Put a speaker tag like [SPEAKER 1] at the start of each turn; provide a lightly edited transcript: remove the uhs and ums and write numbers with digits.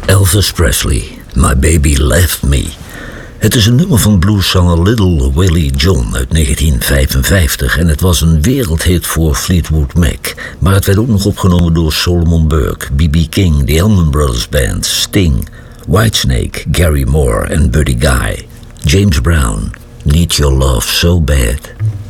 [SPEAKER 1] Elvis Presley, My Baby Left Me. Het is een nummer van blueszanger Little Willie John uit 1955 en het was een wereldhit voor Fleetwood Mac. Maar het werd ook nog opgenomen door Solomon Burke, B.B. King, The Allman Brothers Band, Sting, Whitesnake, Gary Moore en Buddy Guy. James Brown, Need Your Love So Bad.